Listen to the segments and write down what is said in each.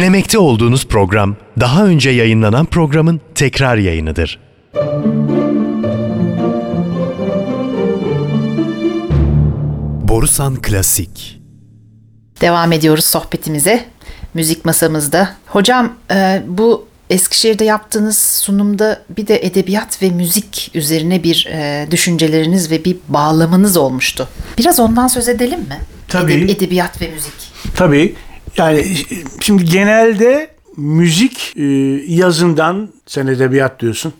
Dinlemekte olduğunuz program, daha önce yayınlanan programın tekrar yayınıdır. Borusan Klasik. Devam ediyoruz sohbetimize. Müzik masamızda. Hocam, bu Eskişehir'de yaptığınız sunumda bir de edebiyat ve müzik üzerine bir düşünceleriniz ve bir bağlamınız olmuştu. Biraz ondan söz edelim mi? Tabii. Edebiyat ve müzik. Tabii. Yani şimdi genelde müzik yazından, sen edebiyat diyorsun.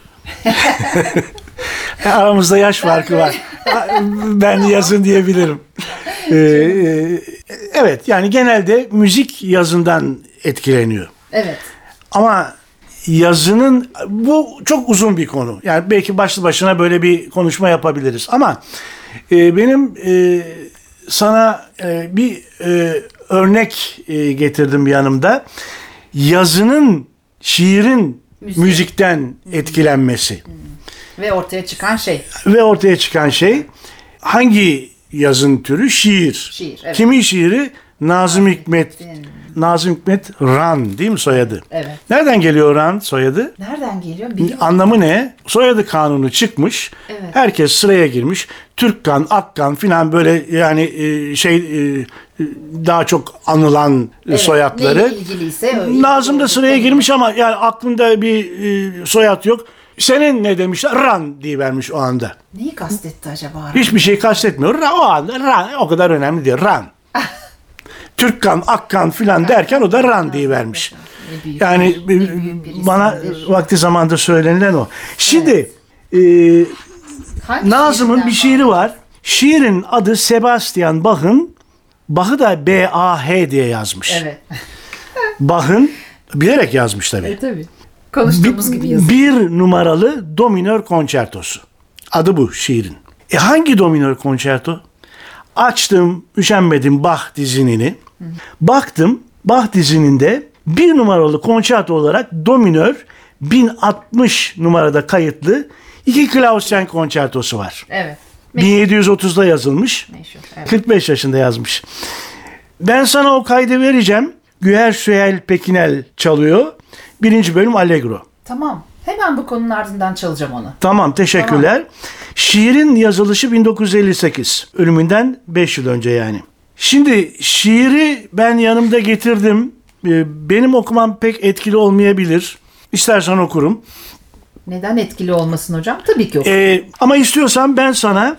Aramızda yaş farkı var. Ben yazın diyebilirim. Evet, yani genelde müzik yazından etkileniyor. Evet. Ama yazının, bu çok uzun bir konu. Yani belki başlı başına böyle bir konuşma yapabiliriz. Ama benim sana bir örnek getirdim yanımda. Yazının, şiirin müzikten etkilenmesi. Ve ortaya çıkan şey. Ve ortaya çıkan şey hangi yazın türü? Şiir. Şiir, evet. Kimin şiiri? Nazım Hikmet. Nazım Hikmet Ran değil mi soyadı? Evet. Nereden geliyor Ran soyadı? Nereden geliyor? Biliyorum. Anlamı ne? Soyadı kanunu çıkmış. Evet. Herkes sıraya girmiş. Türkkan, Akkan filan böyle yani daha çok anılan soyadları. Neyle ilgiliyse. Nazım da sıraya girmiş ama yani aklında bir soyad yok. Senin ne demişler? Ran diye vermiş o anda. Neyi kastetti acaba? Hiçbir şey kastetmiyor. O anda Ran o kadar önemli değil. Ran. Türkkan, Akkan filan derken o da Ran diye vermiş. Yani bana vakti zamanda söylenilen o. Şimdi Nazım'ın bir şiiri var. Şiirin adı Sebastian Bach'ın, Bach'ı da B-A-H diye yazmış. Evet. Bach'ın bilerek yazmış tabii. Tabii. Konuştuğumuz gibi yazıyor. Bir numaralı do minör konçertosu. Adı bu şiirin. Hangi do minör konçerto? Açtım, üşenmedim Bach dizinini. Baktım, Bach dizininde bir numaralı konçerto olarak do minör 1060 numarada kayıtlı 2 klavsen konçertosu var. Evet. 1730'da yazılmış. Meşhur, evet. 45 yaşında yazmış. Ben sana o kaydı vereceğim. Güher Süheyl Pekinel çalıyor. 1. bölüm Allegro. Tamam. Hemen bu konunun ardından çalacağım onu. Tamam, teşekkürler. Tamam. Şiirin yazılışı 1958. Ölümünden 5 yıl önce yani. Şimdi şiiri ben yanımda getirdim. Benim okumam pek etkili olmayabilir. İstersen okurum. Neden etkili olmasın hocam? Tabii ki okurum. Ama istiyorsan ben sana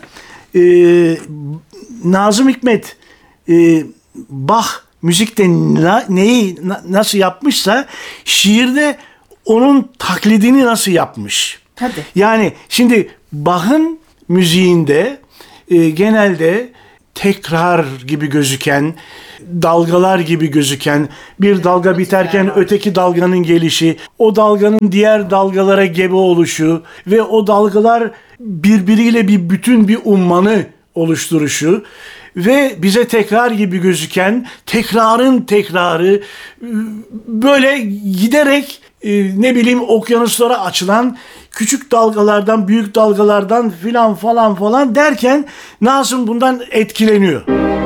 Nazım Hikmet Bach müzikte neyi nasıl yapmışsa şiirde onun taklidini nasıl yapmış. Hadi. Yani şimdi Bach'ın müziğinde genelde tekrar gibi gözüken, dalgalar gibi gözüken, bir dalga biterken öteki dalganın gelişi, o dalganın diğer dalgalara gebe oluşu ve o dalgalar birbiriyle bir bütün, bir ummanı oluşturuşu ve bize tekrar gibi gözüken tekrarın tekrarı, böyle giderek ne bileyim okyanuslara açılan küçük dalgalardan, büyük dalgalardan filan falan derken Nazım bundan etkileniyor.